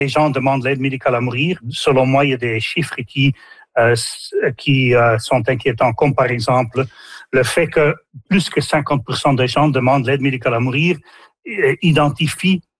les gens demandent l'aide médicale à mourir. Selon moi, il y a des chiffres qui sont inquiétants, comme par exemple le fait que plus que 50% des gens demandent l'aide médicale à mourir identifient